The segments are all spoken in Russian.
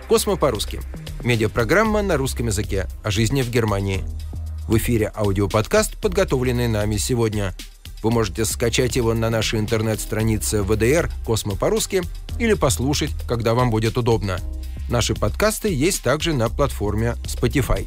«Космо по-русски». Медиапрограмма на русском языке о жизни в Германии. В эфире аудиоподкаст, подготовленный нами сегодня. Вы можете скачать его на нашей интернет-странице ВДР «Космо по-русски» или послушать, когда вам будет удобно. Наши подкасты есть также на платформе Spotify.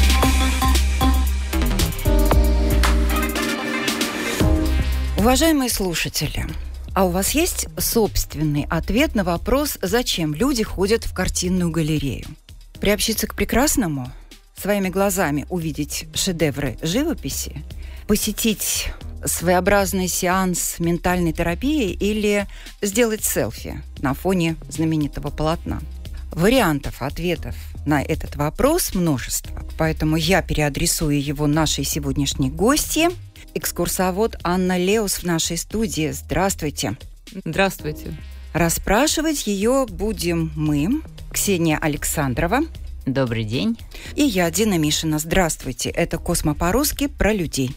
Уважаемые слушатели, а у вас есть собственный ответ на вопрос, зачем люди ходят в картинную галерею? Приобщиться к прекрасному? Своими глазами увидеть шедевры живописи? Посетить своеобразный сеанс ментальной терапии или сделать селфи на фоне знаменитого полотна? Вариантов ответов на этот вопрос множество, поэтому я переадресую его нашей сегодняшней гостье, экскурсовод Анна Леус в нашей студии. Здравствуйте. Здравствуйте. Расспрашивать ее будем мы, Ксения Александрова. Добрый день. И я, Дина Мишина. Здравствуйте. Это «Космо по-русски» про людей.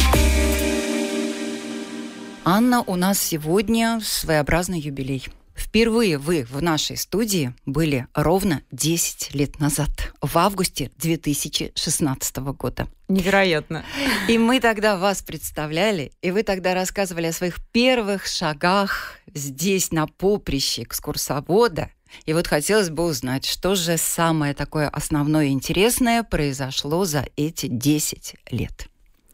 Анна, у нас сегодня своеобразный юбилей. Впервые вы в нашей студии были ровно 10 лет назад, в августе 2016 года. Невероятно. И мы тогда вас представляли, и вы тогда рассказывали о своих первых шагах здесь, на поприще экскурсовода. И вот хотелось бы узнать, что же самое такое основное и интересное произошло за эти 10 лет.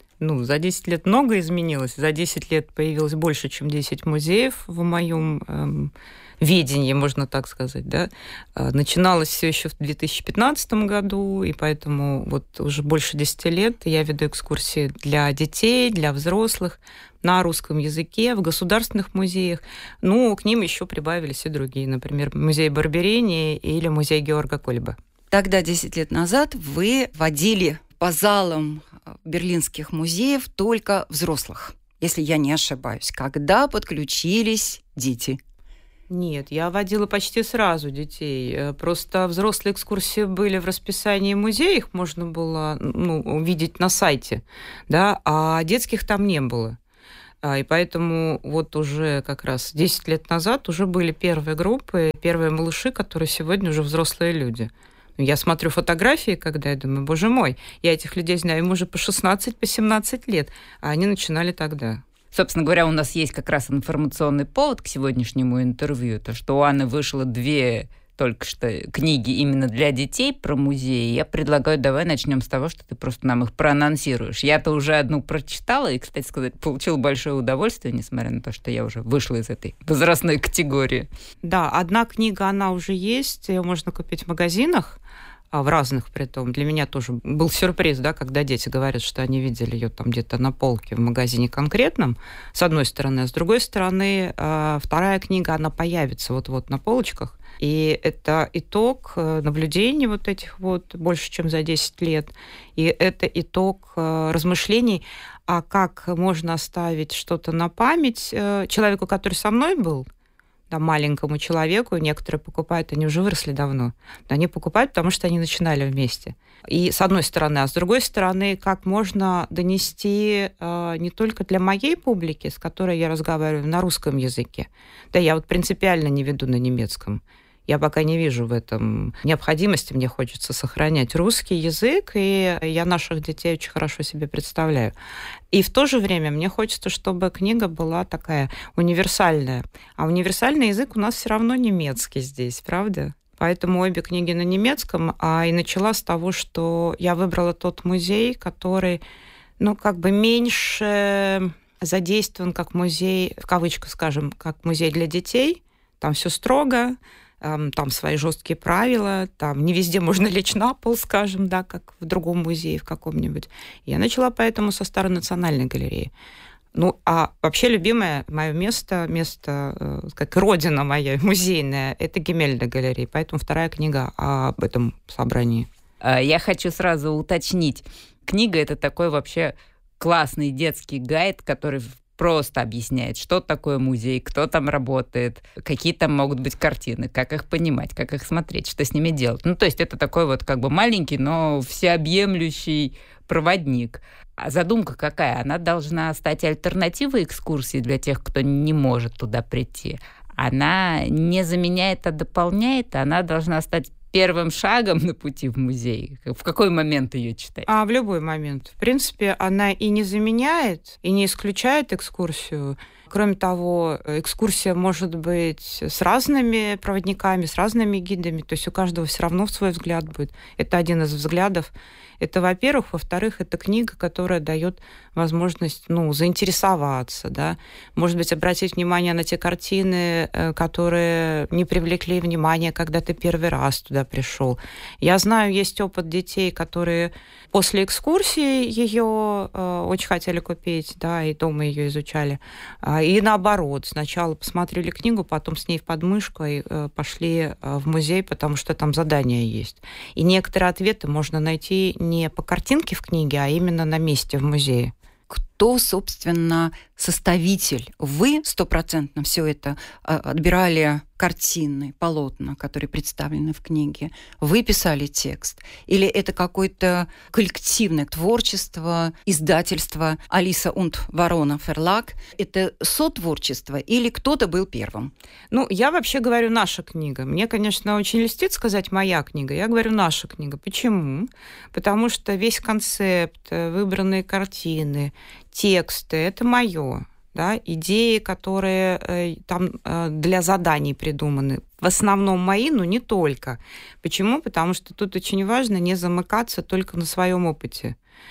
За 10 лет много изменилось. За 10 лет появилось больше, чем 10 музеев в моем ведении, можно так сказать. Да? Начиналось все еще в 2015 году, и поэтому вот уже больше 10 лет я веду экскурсии для детей, для взрослых на русском языке, в государственных музеях. К ним еще прибавились и другие, например, музей Барберини или музей Георга Кольба. Тогда, 10 лет назад, вы водили по залам берлинских музеев только взрослых, если я не ошибаюсь. Когда подключились дети? Нет, я водила почти сразу детей. Просто взрослые экскурсии были в расписании музея, их можно было увидеть на сайте, да, а детских там не было. И поэтому вот уже как раз 10 лет назад уже были первые группы, первые малыши, которые сегодня уже взрослые люди. Я смотрю фотографии, когда я думаю, боже мой, я этих людей знаю, им уже по 16, по 17 лет, а они начинали тогда. Собственно говоря, у нас есть как раз информационный повод к сегодняшнему интервью, то, что у Анны вышло 2 только что книги именно для детей про музеи. Я предлагаю, давай начнем с того, что ты просто нам их проанонсируешь. Я-то уже одну прочитала и, кстати сказать, получила большое удовольствие, несмотря на то, что я уже вышла из этой возрастной категории. Да, одна книга, она уже есть, ее можно купить в магазинах, в разных притом. Для меня тоже был сюрприз, да, когда дети говорят, что они видели ее там где-то на полке в магазине конкретном, с одной стороны. А с другой стороны, вторая книга, она появится вот-вот на полочках. И это итог наблюдений вот этих вот больше, чем за 10 лет. И это итог размышлений, а как можно оставить что-то на память человеку, который со мной был, да, маленькому человеку. Некоторые покупают, они уже выросли давно. Они покупают, потому что они начинали вместе. И с одной стороны. А с другой стороны, как можно донести не только для моей публики, с которой я разговариваю на русском языке. Да, я вот принципиально не веду на немецком. Я пока не вижу в этом необходимости. Мне хочется сохранять русский язык, и я наших детей очень хорошо себе представляю. И в то же время мне хочется, чтобы книга была такая универсальная. А универсальный язык у нас все равно немецкий здесь, правда? Поэтому обе книги на немецком. И начала с того, что я выбрала тот музей, который, меньше задействован как музей, в кавычках скажем, как музей для детей. Там все строго, там свои жесткие правила, там не везде можно лечь на пол, скажем, да, как в другом музее в каком-нибудь. Я начала поэтому со Старой национальной галереи. А вообще любимое мое место, как родина моя музейная, это Гемельде-галерея. Поэтому вторая книга об этом собрании. Я хочу сразу уточнить. Книга — это такой вообще классный детский гайд, который просто объясняет, что такое музей, кто там работает, какие там могут быть картины, как их понимать, как их смотреть, что с ними делать. То есть это такой вот маленький, но всеобъемлющий проводник. А задумка какая? Она должна стать альтернативой экскурсии для тех, кто не может туда прийти. Она не заменяет, а дополняет. Она должна стать первым шагом на пути в музей? В какой момент ее читать? В любой момент. В принципе, она и не заменяет, и не исключает экскурсию. Кроме того, экскурсия может быть с разными проводниками, с разными гидами. То есть у каждого все равно свой взгляд будет. Это один из взглядов. Это, во-первых. Во-вторых, это книга, которая дает возможность, заинтересоваться, да. Может быть, обратить внимание на те картины, которые не привлекли внимания, когда ты первый раз туда пришел. Я знаю, есть опыт детей, которые после экскурсии ее очень хотели купить, да, и дома ее изучали. И наоборот, сначала посмотрели книгу, потом с ней в подмышку и пошли в музей, потому что там задания есть. И некоторые ответы можно найти не по картинке в книге, а именно на месте в музее. Кто, собственно, составитель? Вы 100% все это отбирали картины, полотна, которые представлены в книге. Вы писали текст? Или это какое-то коллективное творчество, издательство Алиса und Ворона Verlag? Это сотворчество или кто-то был первым? Я вообще говорю «наша книга». Мне, конечно, очень льстит сказать «моя книга». Я говорю «наша книга». Почему? Потому что весь концепт, выбранные картины, тексты — это моё. Да, идеи, которые там для заданий придуманы, в основном мои, но не только. Почему? Потому что тут очень важно не замыкаться только на своем опыте.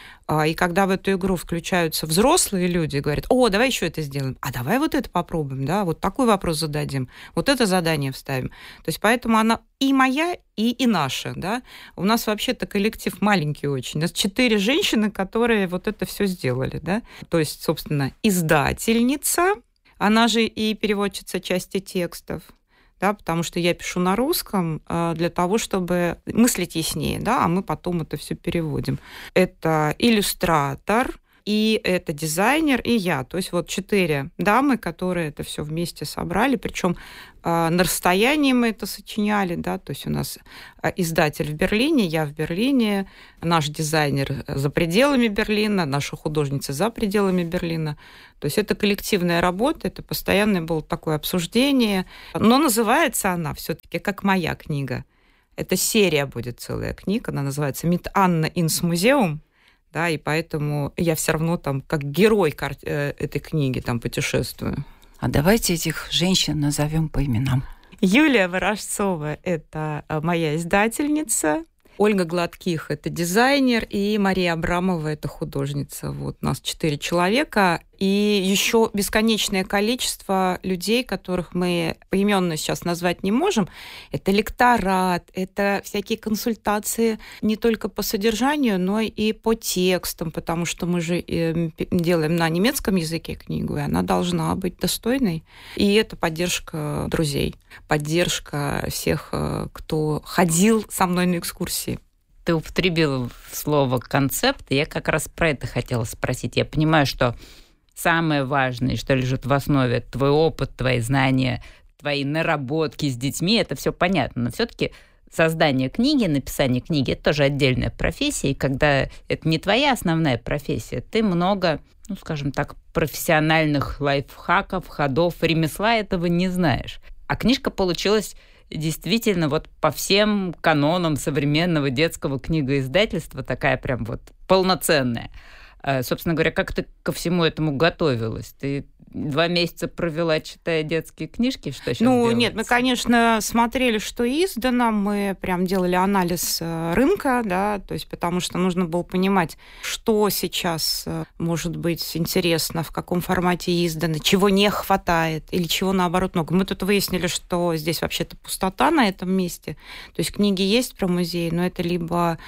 И когда в эту игру включаются взрослые люди и говорят: «О, давай еще это сделаем, а давай вот это попробуем, да, вот такой вопрос зададим, вот это задание вставим». То есть поэтому она и моя, и наша, да. У нас вообще-то коллектив маленький очень. У нас 4 женщины, которые вот это все сделали, да. То есть, собственно, издательница, она же и переводчица части текстов, да, потому что я пишу на русском для того, чтобы мыслить яснее, да, а мы потом это все переводим. Это иллюстратор, и это дизайнер, и я. То есть 4 дамы, которые это все вместе собрали, причем на расстоянии мы это сочиняли, да, то есть у нас издатель в Берлине, я в Берлине, наш дизайнер за пределами Берлина, наша художница за пределами Берлина. То есть это коллективная работа, это постоянное было такое обсуждение, но называется она все-таки как моя книга. Это серия будет, целая книга, она называется «Mit Anna ins Museum». Да, и поэтому я все равно там как герой этой книги там путешествую. А давайте этих женщин назовем по именам. Юлия Ворожцова – это моя издательница. Ольга Гладких – это дизайнер, и Мария Абрамова – это художница. Вот нас 4 человека. И еще бесконечное количество людей, которых мы поименно сейчас назвать не можем. Это лекторат, это всякие консультации не только по содержанию, но и по текстам, потому что мы же делаем на немецком языке книгу, и она должна быть достойной. И это поддержка друзей, поддержка всех, кто ходил со мной на экскурсии. Ты употребила слово «концепт», и я как раз про это хотела спросить. Я понимаю, что самое важное, что лежит в основе, твой опыт, твои знания, твои наработки с детьми, это все понятно. Но все-таки создание книги, написание книги – это тоже отдельная профессия. И когда это не твоя основная профессия, ты много, скажем так, профессиональных лайфхаков, ходов, ремесла этого не знаешь. А книжка получилась действительно по всем канонам современного детского книгоиздательства, такая прям полноценная. Собственно говоря, как ты ко всему этому готовилась? Ты 2 месяца провела, читая детские книжки? Что сейчас делается? Нет, мы, конечно, смотрели, что издано, мы прям делали анализ рынка, да, то есть потому что нужно было понимать, что сейчас может быть интересно, в каком формате издано, чего не хватает или чего, наоборот, много. Мы тут выяснили, что здесь вообще-то пустота на этом месте. То есть книги есть про музей, но это либо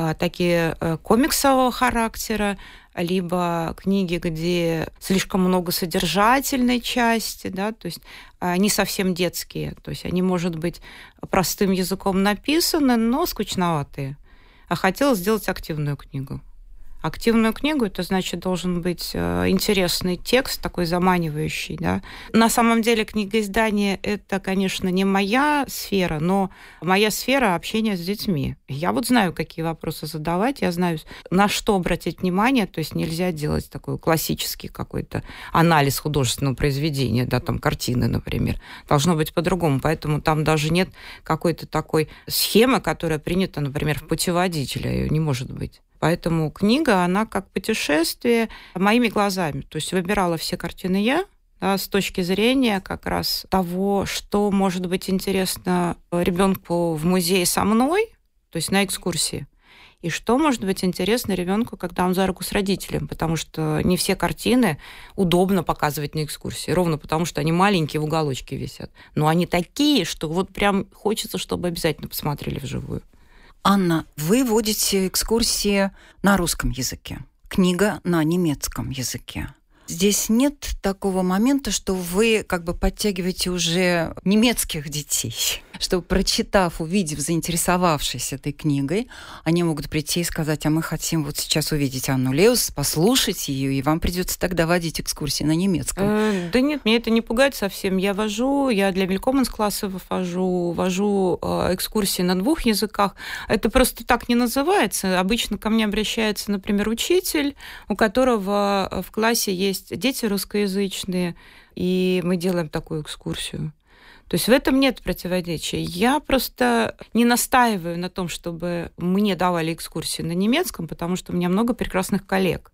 такие комиксового характера, либо книги, где слишком много содержательной части, да, то есть не совсем детские, то есть они, может быть, простым языком написаны, но скучноватые. А хотела сделать активную книгу. Активную книгу, это значит, должен быть интересный текст, такой заманивающий. Да? На самом деле книгоиздание – это, конечно, не моя сфера, но моя сфера общения с детьми. Я вот знаю, какие вопросы задавать, я знаю, на что обратить внимание, то есть нельзя делать такой классический какой-то анализ художественного произведения, да, там картины, например. Должно быть по-другому, поэтому там даже нет какой-то такой схемы, которая принята, например, в путеводителе, ее не может быть. Поэтому книга, она как путешествие моими глазами. То есть выбирала все картины я, да, с точки зрения как раз того, что может быть интересно ребенку в музее со мной, то есть на экскурсии, и что может быть интересно ребенку, когда он за руку с родителем, потому что не все картины удобно показывать на экскурсии, ровно потому что они маленькие в уголочке висят. Но они такие, что вот прям хочется, чтобы обязательно посмотрели вживую. Анна, вы водите экскурсии на русском языке, книга на немецком языке. Здесь нет такого момента, что вы как бы подтягиваете уже немецких детей, что, прочитав, увидев, заинтересовавшись этой книгой, они могут прийти и сказать: а мы хотим вот сейчас увидеть Анну Леус, послушать ее, и вам придется тогда водить экскурсии на немецком. Да нет, меня это не пугает совсем. Я для Willkommensklasse вожу экскурсии на 2 языках. Это просто так не называется. Обычно ко мне обращается, например, учитель, у которого в классе есть дети русскоязычные, и мы делаем такую экскурсию. То есть в этом нет противоречия. Я просто не настаиваю на том, чтобы мне давали экскурсии на немецком, потому что у меня много прекрасных коллег,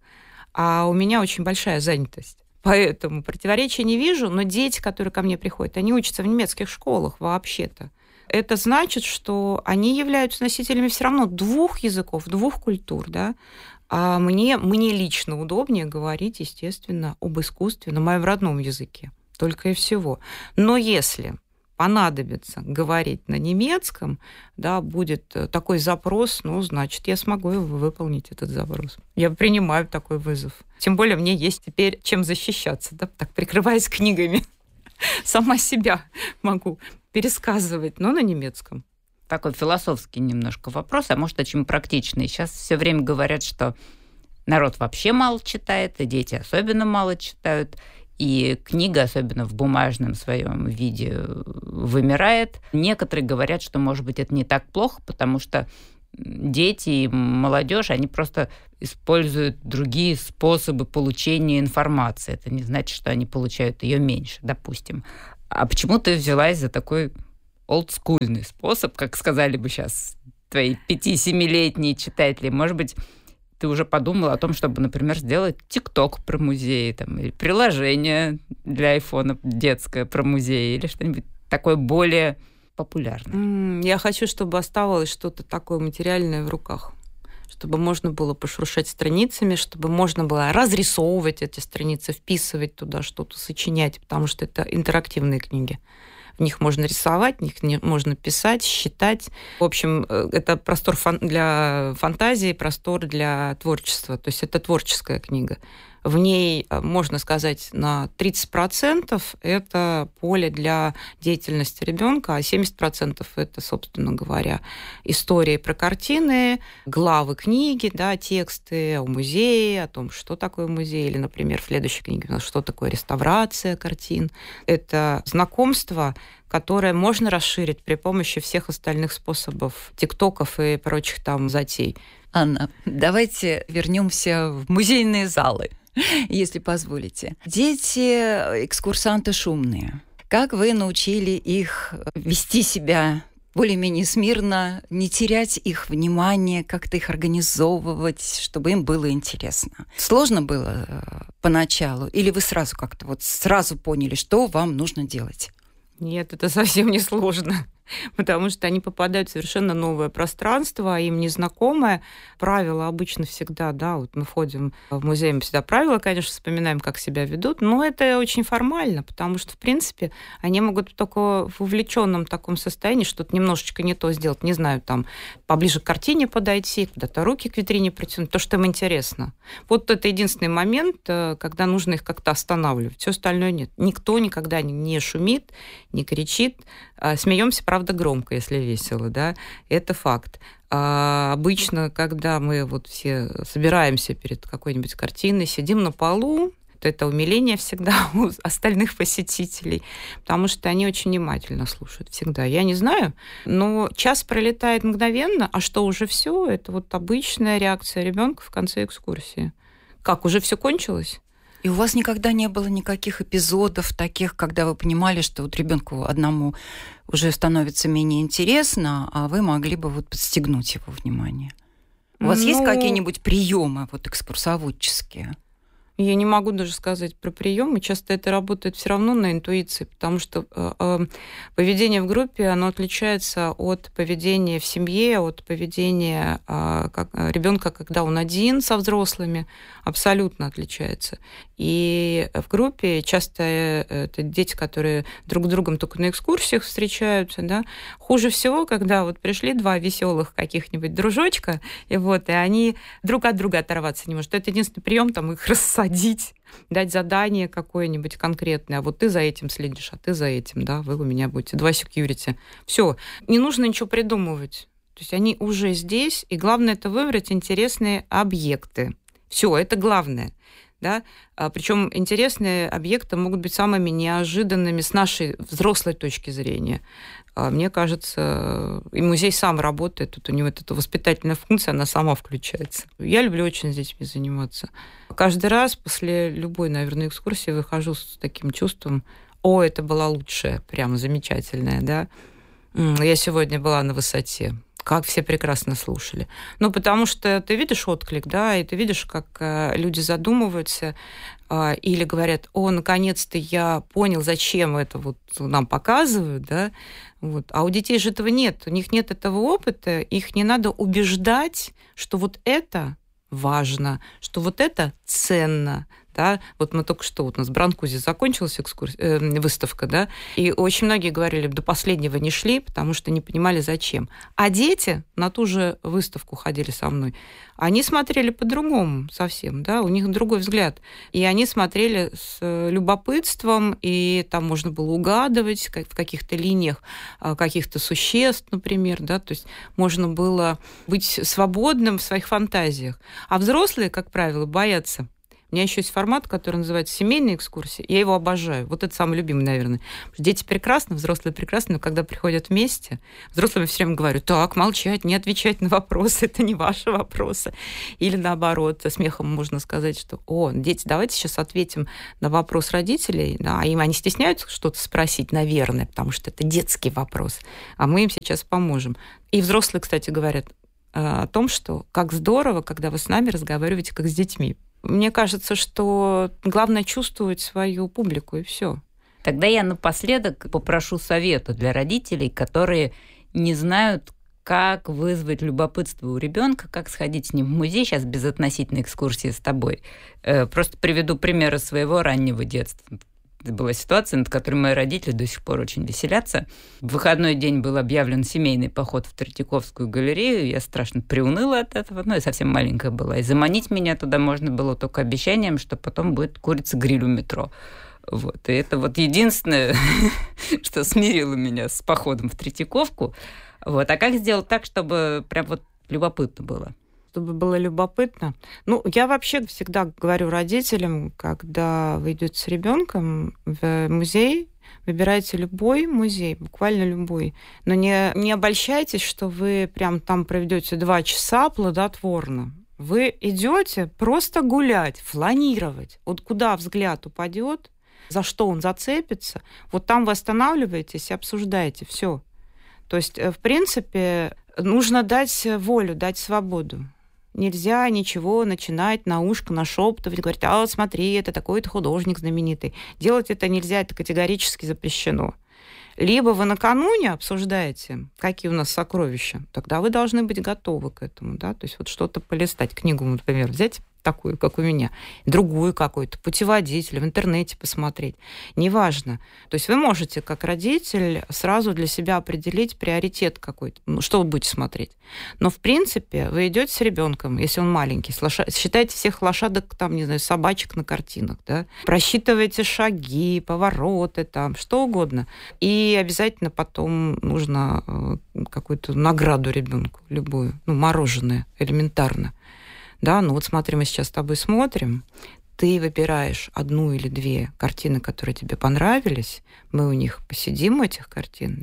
а у меня очень большая занятость. Поэтому противоречия не вижу, но дети, которые ко мне приходят, они учатся в немецких школах вообще-то. Это значит, что они являются носителями все равно 2 языков, 2 культур, да. А мне лично удобнее говорить, естественно, об искусстве на моем родном языке. Только и всего. Но если понадобится говорить на немецком, да, будет такой запрос, значит, я смогу выполнить этот запрос. Я принимаю такой вызов. Тем более мне есть теперь чем защищаться, да, так прикрываясь книгами. Сама себя могу пересказывать, но на немецком. Такой философский немножко вопрос, а может, очень практичный. Сейчас все время говорят, что народ вообще мало читает, и дети особенно мало читают, и книга, особенно в бумажном своем виде, вымирает. Некоторые говорят, что, может быть, это не так плохо, потому что дети и молодежь, они просто используют другие способы получения информации. Это не значит, что они получают ее меньше, допустим. А почему ты взялась за такой олдскульный способ, как сказали бы сейчас твои 5-7-летние читатели? Может быть, ты уже подумала о том, чтобы, например, сделать ТикТок про музей, там, или приложение для айфона детское про музей, или что-нибудь такое более популярное? Я хочу, чтобы оставалось что-то такое материальное в руках, чтобы можно было пошуршать страницами, чтобы можно было разрисовывать эти страницы, вписывать туда что-то, сочинять, потому что это интерактивные книги. В них можно рисовать, в них можно писать, считать. В общем, это простор для фантазии, простор для творчества. То есть это творческая книга. В ней, можно сказать, на 30% это поле для деятельности ребенка, а 70% это, собственно говоря, истории про картины, главы книги, да, тексты о музее, о том, что такое музей, или, например, в следующей книге, что такое реставрация картин. Это знакомство, которое можно расширить при помощи всех остальных способов, тиктоков и прочих там затей. Анна, давайте вернемся в музейные залы, если позволите. Дети, экскурсанты шумные. Как вы научили их вести себя более-менее смирно, не терять их внимание, как-то их организовывать, чтобы им было интересно? Сложно было поначалу? Или вы сразу как-то сразу поняли, что вам нужно делать? Нет, это совсем не сложно, потому что они попадают в совершенно новое пространство, им незнакомое. Правила обычно всегда, да, вот мы входим в музей, мы всегда правила, конечно, вспоминаем, как себя ведут, но это очень формально, потому что, в принципе, они могут только в увлеченном таком состоянии что-то немножечко не то сделать, не знаю, там, поближе к картине подойти, куда-то руки к витрине притянуть, то, что им интересно. Вот это единственный момент, когда нужно их как-то останавливать. Все остальное нет. Никто никогда не шумит, не кричит. Смеемся, правда, правда, громко, если весело, да, это факт. А обычно, когда мы вот все собираемся перед какой-нибудь картиной, сидим на полу, то это умиление всегда у остальных посетителей, потому что они очень внимательно слушают всегда. Я не знаю, но час пролетает мгновенно, а что уже все? Это вот обычная реакция ребенка в конце экскурсии. Как, уже все кончилось? И у вас никогда не было никаких эпизодов таких, когда вы понимали, что вот ребенку одному уже становится менее интересно, а вы могли бы вот подстегнуть его внимание? У вас есть какие-нибудь приемы вот экскурсоводческие? Я не могу даже сказать про приемы. Часто это работает все равно на интуиции, потому что поведение в группе, оно отличается от поведения в семье, от поведения ребенка, когда он один со взрослыми, абсолютно отличается. И в группе часто это дети, которые друг с другом только на экскурсиях встречаются, да. Хуже всего, когда вот пришли два веселых каких-нибудь дружочка, и они друг от друга оторваться не могут. Это единственный прием, там их рассадить, дать задание какое-нибудь конкретное. А вот ты за этим следишь, а ты за этим, да, вы у меня будете. 2 security. Все, не нужно ничего придумывать. То есть они уже здесь, и главное это выбрать интересные объекты. Все, это главное. Да? Причем интересные объекты могут быть самыми неожиданными с нашей взрослой точки зрения. Мне кажется, и музей сам работает, тут у него эта воспитательная функция, она сама включается. Я люблю очень с детьми заниматься. Каждый раз после любой, наверное, экскурсии выхожу с таким чувством: о, это была лучшая, прям замечательная, да. Я сегодня была на высоте. Как все прекрасно слушали. Потому что ты видишь отклик, да, и ты видишь, как люди задумываются или говорят: о, наконец-то я понял, зачем это вот нам показывают, да. А у детей же этого нет, у них нет этого опыта, их не надо убеждать, что вот это важно, что вот это ценно. Да? Мы только что, у нас в Бранкузе закончилась выставка, да, и очень многие говорили, до последнего не шли, потому что не понимали, зачем. А дети на ту же выставку ходили со мной, они смотрели по-другому совсем, да, у них другой взгляд. И они смотрели с любопытством, и там можно было угадывать в каких-то линиях каких-то существ, например, да, то есть можно было быть свободным в своих фантазиях. А взрослые, как правило, боятся. У меня еще есть формат, который называется «Семейные экскурсии». Я его обожаю. Вот это самый любимый, наверное. Дети прекрасны, взрослые прекрасны, но когда приходят вместе, взрослым все время говорю: так, молчать, не отвечать на вопросы, это не ваши вопросы. Или наоборот, смехом можно сказать, что: о, дети, давайте сейчас ответим на вопрос родителей. Да, им они стесняются что-то спросить, наверное, потому что это детский вопрос. А мы им сейчас поможем. И взрослые, кстати, говорят о том, что как здорово, когда вы с нами разговариваете как с детьми. Мне кажется, что главное чувствовать свою публику, и все. Тогда я напоследок попрошу совета для родителей, которые не знают, как вызвать любопытство у ребенка, как сходить с ним в музей, сейчас без относительной экскурсии с тобой. Просто приведу пример из своего раннего детства. Это была ситуация, над которой мои родители до сих пор очень веселятся. В выходной день был объявлен семейный поход в Третьяковскую галерею. Я страшно приуныла от этого. Я совсем маленькая была. И заманить меня туда можно было только обещанием, что потом будет курица-гриль у метро. И это единственное, что смирило меня с походом в Третьяковку. А как сделать так, чтобы прям любопытно было? Чтобы было любопытно. Я вообще всегда говорю родителям, когда вы идете с ребенком в музей, выбирайте любой музей, буквально любой, но не обольщайтесь, что вы прям там проведете 2 часа плодотворно. Вы идете просто гулять, фланировать. Куда взгляд упадет, за что он зацепится, там вы останавливаетесь и обсуждаете все. То есть, в принципе, нужно дать волю, дать свободу. Нельзя ничего начинать на ушко нашептывать, говорить: а вот смотри, это такой-то художник знаменитый. Делать это нельзя, это категорически запрещено. Либо вы накануне обсуждаете, какие у нас сокровища, тогда вы должны быть готовы к этому, да, то есть что-то полистать, книгу, например, взять такую, как у меня, другую какую-то, путеводитель, в интернете посмотреть. Неважно. То есть вы можете, как родитель, сразу для себя определить приоритет какой-то, что вы будете смотреть. Но, в принципе, вы идете с ребенком, если он маленький, считаете всех лошадок, там, не знаю, собачек на картинах, да, просчитываете шаги, повороты, там, что угодно. И обязательно потом нужно какую-то награду ребенку, любую, мороженое, элементарно. Да, вот смотри, мы сейчас с тобой смотрим, ты выбираешь одну или две картины, которые тебе понравились, мы у них посидим, у этих картин,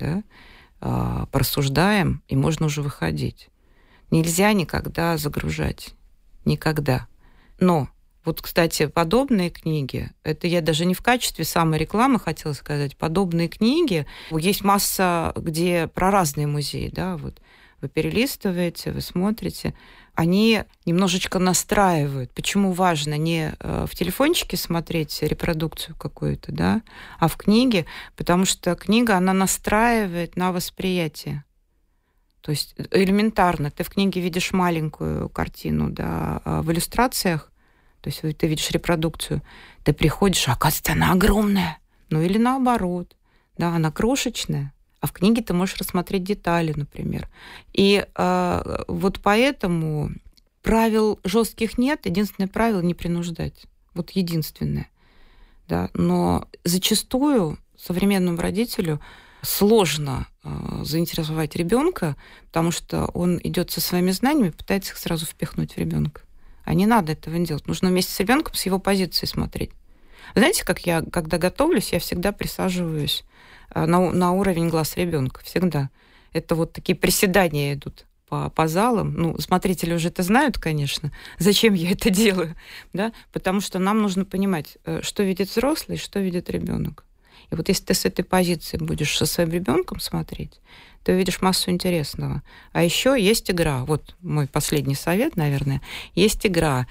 да, порассуждаем, и можно уже выходить. Нельзя никогда загружать. Никогда. Но вот, кстати, подобные книги, это я даже не в качестве саморекламы хотела сказать, подобные книги, есть масса, где про разные музеи, да, вот вы перелистываете, вы смотрите, они немножечко настраивают. Почему важно не в телефончике смотреть репродукцию какую-то, да, а в книге, потому что книга, она настраивает на восприятие. То есть элементарно, ты в книге видишь маленькую картину, да, в иллюстрациях, то есть ты видишь репродукцию, ты приходишь, а оказывается, она огромная. Или наоборот, да, она крошечная. А в книге ты можешь рассмотреть детали, например. И вот поэтому правил жестких нет. Единственное правило — не принуждать. Вот единственное. Да. Но зачастую современному родителю сложно заинтересовать ребенка, потому что он идет со своими знаниями и пытается их сразу впихнуть в ребенка. А не надо этого делать. Нужно вместе с ребенком с его позиции смотреть. Знаете, как я, когда готовлюсь, я всегда присаживаюсь на уровень глаз ребенка. Всегда. Это вот такие приседания идут по залам. Смотрители уже это знают, конечно, зачем я это делаю, да? Потому что нам нужно понимать, что видит взрослый, что видит ребенок. И вот если ты с этой позиции будешь со своим ребенком смотреть, ты увидишь массу интересного. А еще есть игра. Вот мой последний совет, наверное. Есть игра.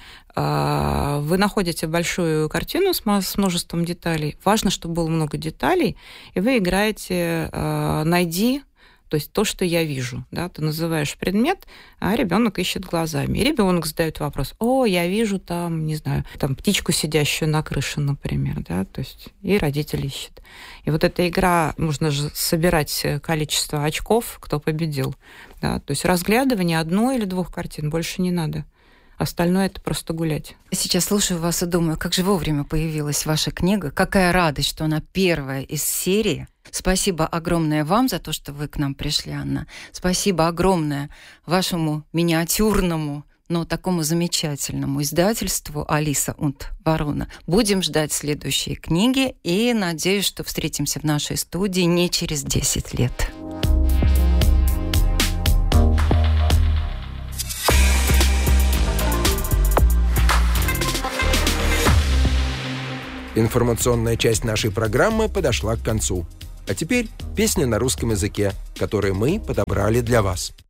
Вы находите большую картину с множеством деталей. Важно, чтобы было много деталей. И вы играете «Найди», то есть то, что я вижу. Да? Ты называешь предмет, а ребенок ищет глазами. И ребенок задает вопрос: «О, я вижу там, не знаю, там птичку, сидящую на крыше, например». Да? То есть и родитель ищет. И вот эта игра, можно же собирать количество очков, кто победил. Да? То есть разглядывание одной или двух картин больше не надо. Остальное — это просто гулять. Сейчас слушаю вас и думаю, как же вовремя появилась ваша книга. Какая радость, что она первая из серии. Спасибо огромное вам за то, что вы к нам пришли, Анна. Спасибо огромное вашему миниатюрному, но такому замечательному издательству «Алиса und Ворона». Будем ждать следующие книги и надеюсь, что встретимся в нашей студии не через 10 лет. Информационная часть нашей программы подошла к концу. А теперь песня на русском языке, которую мы подобрали для вас.